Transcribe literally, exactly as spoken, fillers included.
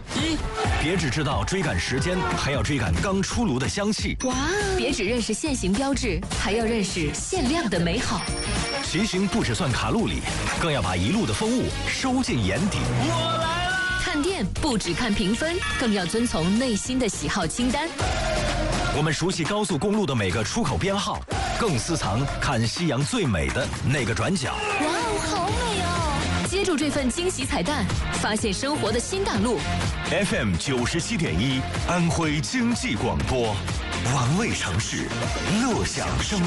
一，别只知道追赶时间，还要追赶刚出炉的香气。 哇！别只认识限行标志，还要认识限量的美好。 骑行不只算卡路里，更要把一路的风物收进眼底。 我来了！ 看店不只看评分，更要遵从内心的喜好清单。 我们熟悉高速公路的每个出口编号，更私藏看夕阳最美的那个转角。 哇哦，好美哦！接住这份惊喜彩蛋，发现生活的新大陆。 F M 九十七点一，安徽经济广播，玩味城市，乐享生